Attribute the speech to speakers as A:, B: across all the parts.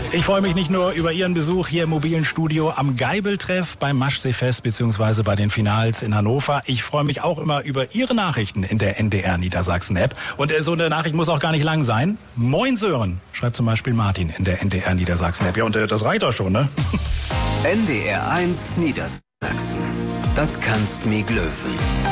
A: Ich freue mich nicht nur über Ihren Besuch hier im mobilen Studio am Geibeltreff beim Maschseefest bzw. bei den Finals in Hannover. Ich freue mich auch immer über Ihre Nachrichten in der NDR Niedersachsen-App. Und so eine Nachricht muss auch gar nicht lang sein. Moin Sören, schreibt zum Beispiel Martin in der NDR Niedersachsen-App. Ja, und das reicht doch schon, ne?
B: NDR 1 Niedersachsen. Das kannst mi glöfen.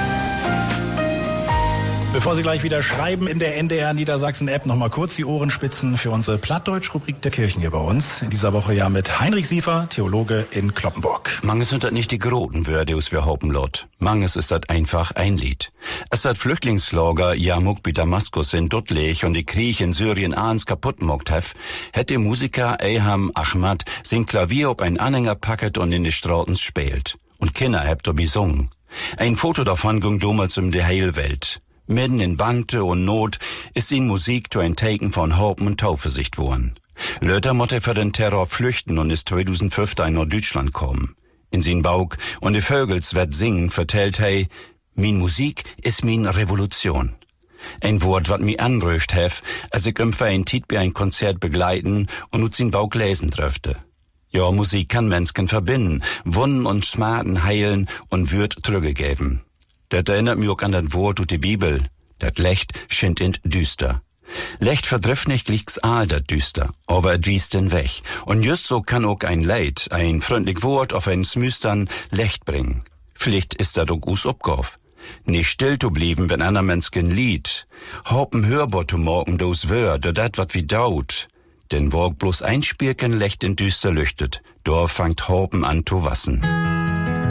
A: Bevor Sie gleich wieder schreiben in der NDR Niedersachsen-App, noch mal kurz die Ohren spitzen für unsere Plattdeutsch-Rubrik der Kirchen hier bei uns. In dieser Woche ja mit Heinrich Siefer, Theologe in Kloppenburg.
C: Manches sind das nicht die großen Wörter, aus wir hopen lot. Manches ist das einfach ein Lied. Es hat Flüchtlingslager Jarmuk bei Damaskus in Duttlich und die Krieg in Syrien ahns kaputt mogt hef, hätte Musiker Eham Ahmad sein Klavier ob ein Anhänger packet und in die Straßen spielt. Und Kinder hebt ob gesungen. Ein Foto davon ging damals um die heile Welt. Mitten in Bante und Not ist ihn Musik zu ein Taken von Hopen und Tauversicht worden. Löter motte für den Terror flüchten und ist 2005 nach Deutschland kommen. In sin Bauch und die Vögels wird singen, vertellt hey, min Musik ist min Revolution. Ein Wort, wat mi anröft hef, als ich für ein Tiet bei ein Konzert begleiten und ut sin Bauch lesen tröfte. Ja, Musik kann Menschen verbinden, Wunden und Schmerzen heilen und wird zurückgeben. Dat erinnert mich auch an das Wort ut die Bibel. Dat Licht schint in düster. Licht verdrifft nicht liegt's all dat düster, aber et wies den weg. Und just so kann auch ein Leid, ein freundlich Wort auf ein Smüstern Licht bringen. Vielleicht ist dat auch us Obgauf. Nicht still zu blieben, wenn einer Menschen lied. Hoppen hörbar zu morgen dos Wör, dat wat wie daut. Denn wo bloß ein Spierken Licht in düster lüchtet, da fangt Hoppen an zu wassen.